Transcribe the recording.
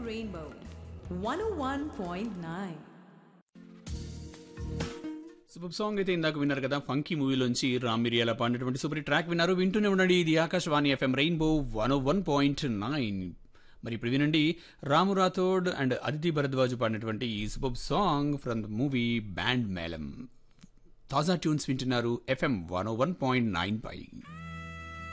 Rainbow 101.9. Super song అయితే ఇందాక విన్నారు కదా, ఫంకీ మూవీలోంచి రామ్ మిరియాల పాడినటువంటి సూపర్ ట్రాక్ విన్నారు. వింటూనే ఉండండి, ఇది ఆకాశవాణి ఎఫ్ఎం రెయిన్బో 101.9. మరి ఇప్పుడు వినండి, రాము రాథోడ్ అండ్ అదితి భరద్వాజ్ పాడినటువంటి ఈ super song from the movie band మేళం. తాజా ట్యూన్స్ వింటున్నారు ఎఫ్ఎం 101.9 పై.